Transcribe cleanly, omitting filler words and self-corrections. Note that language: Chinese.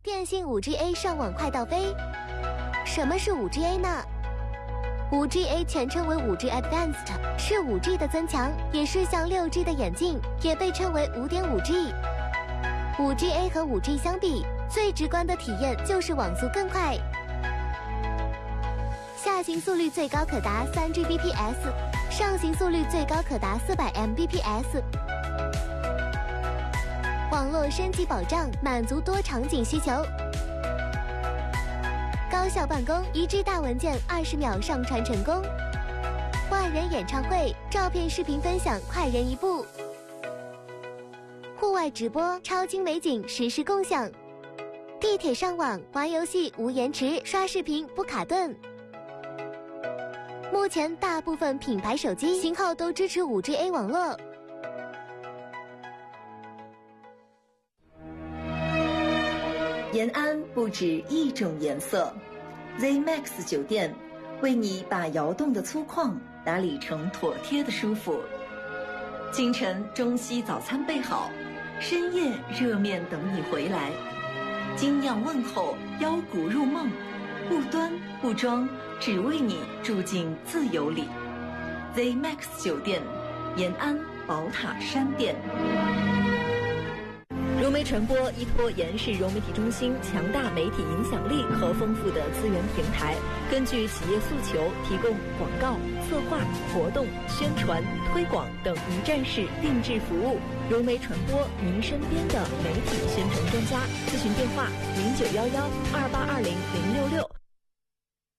电信 5G-A 上网快到飞。什么是 5G-A 呢？ 5G-A 全称为 5G Advanced， 是 5G 的增强，也是向 6G 的演进，也被称为 5.5G。 5G-A 和 5G 相比，最直观的体验就是网速更快，下行速率最高可达 3Gbps， 上行速率最高可达400 Mbps。 网络升级保障，满足多场景需求，高效办公，1G 大文件20秒上传成功，万人演唱会，照片视频分享快人一步，户外直播，超清美景实时共享，地铁上网玩游戏无延迟，刷视频不卡顿。目前大部分品牌手机型号都支持 5G-A 网络。 延安不止一种颜色 ，ZMAX 酒店为你把窑洞的粗犷打理成妥帖的舒服。清晨中西早餐备好，深夜热面等你回来。精酿问候，腰鼓入梦，不端不装，只为你住进自由里。ZMAX 酒店，延安宝塔山店。融媒传播依托延世融媒体中心强大媒体影响力和丰富的资源平台，根据企业诉求提供广告、策划、活动、宣传、推广等一站式定制服务。融媒传播，您身边的媒体宣传专家。咨询电话：091128200666。